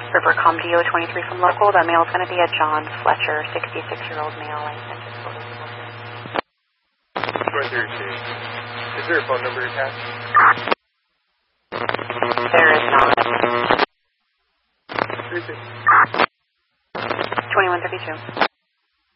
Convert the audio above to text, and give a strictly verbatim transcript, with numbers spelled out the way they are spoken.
Rivercom D O twenty-three from local. The mail is going to be a John Fletcher, sixty-six-year-old male. I sent his photos. Going through your case. Is there a phone number attached? There is not. Who is it? twenty-one thirty-two.